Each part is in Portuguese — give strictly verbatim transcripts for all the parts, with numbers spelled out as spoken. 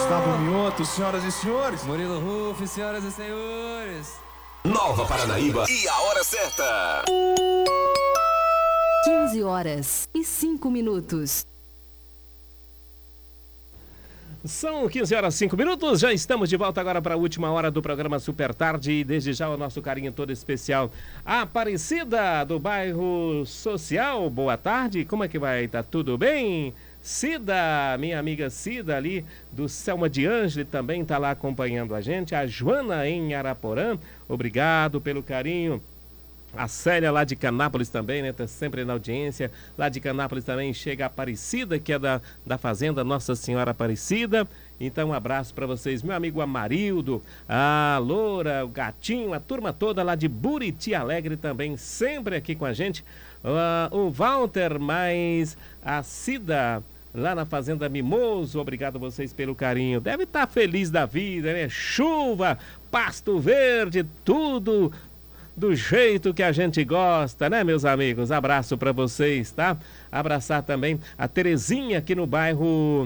Gustavo Mioto, senhoras e senhores. Murilo Ruff, senhoras e senhores. Nova Paranaíba e a hora certa. quinze horas e cinco minutos. São quinze horas e cinco minutos, já estamos de volta agora para a última hora do programa Super Tarde e desde já o nosso carinho todo especial. Aparecida do bairro Social, boa tarde, como é que vai? Tá tudo bem? Cida, minha amiga Cida ali do Selma de Ângeli também está lá acompanhando a gente. A Joana em Araporã, obrigado pelo carinho. A Célia lá de Canápolis também, né? Tá sempre na audiência. Lá de Canápolis também chega a Aparecida, que é da, da Fazenda Nossa Senhora Aparecida. Então, um abraço para vocês. Meu amigo Amarildo, a Loura, o Gatinho, a turma toda lá de Buriti Alegre também, sempre aqui com a gente. Uh, o Walter, mais a Cida, lá na Fazenda Mimoso, obrigado a vocês pelo carinho. Deve estar feliz da vida, né? Chuva, pasto verde, tudo do jeito que a gente gosta, né, meus amigos? Abraço para vocês, tá? Abraçar também a Terezinha aqui no bairro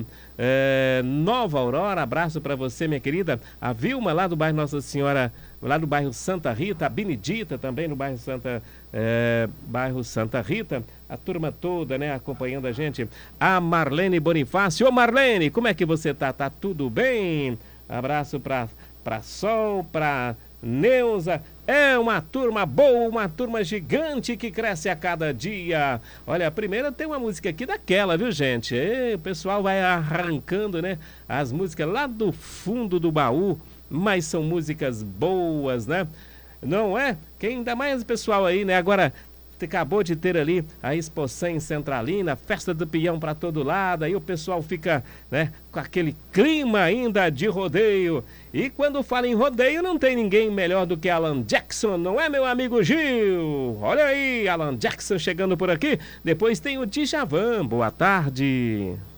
é, Nova Aurora. Abraço para você, minha querida. A Vilma lá do bairro Nossa Senhora, lá do bairro Santa Rita. A Benedita também no bairro Santa, é, bairro Santa Rita. A turma toda, né, acompanhando a gente. A Marlene Bonifácio. Ô, Marlene, como é que você tá? Tá tudo bem? Abraço para para Sol, para Neuza. É uma turma boa, uma turma gigante que cresce a cada dia. Olha, primeiro tem uma música aqui daquela, viu, gente? E o pessoal vai arrancando, né? As músicas lá do fundo do baú, mas são músicas boas, né? Não é? Quem ainda mais pessoal aí, né? Agora acabou de ter ali a Expoção em Centralina, festa do peão para todo lado, aí o pessoal fica, né, com aquele clima ainda de rodeio. E quando fala em rodeio, não tem ninguém melhor do que Alan Jackson, não é, meu amigo Gil? Olha aí, Alan Jackson chegando por aqui. Depois tem o Djavan. Boa tarde.